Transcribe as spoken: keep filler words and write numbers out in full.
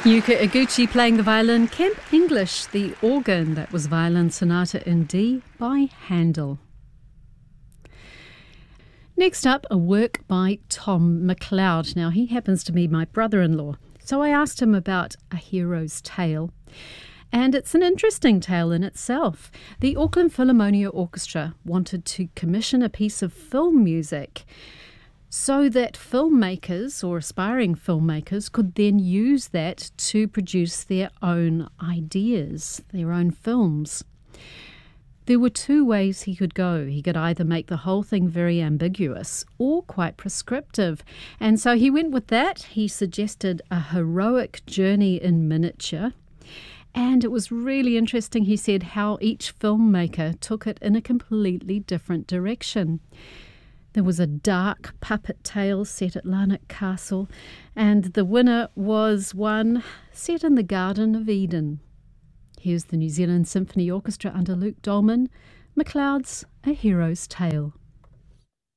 Yuka Iguchi playing the violin, Kemp English the organ. That was Violin Sonata in D by Handel. Next up, a work by Tom MacLeod. Now, he happens to be my brother-in-law, so I asked him about A Hero's Tale. And it's an interesting tale in itself. The Auckland Philharmonia Orchestra wanted to commission a piece of film music so that filmmakers or aspiring filmmakers could then use that to produce their own ideas, their own films. There were two ways he could go. He could either make the whole thing very ambiguous or quite prescriptive. And so he went with that. He suggested a heroic journey in miniature. And it was really interesting, he said, how each filmmaker took it in a completely different direction. There was a dark puppet tale set at Larnock Castle, and the winner was one set in the Garden of Eden. Here's the New Zealand Symphony Orchestra under Luke Dolman, MacLeod's A Hero's Tale.